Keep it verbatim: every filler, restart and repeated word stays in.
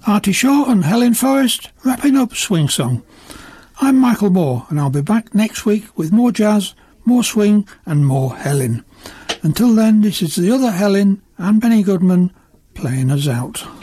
Artie Shaw and Helen Forrest wrapping up Swing Song. I'm Michael Moore, and I'll be back next week with more jazz, more swing and more Helen. Until then, this is the other Helen and Benny Goodman playing us out.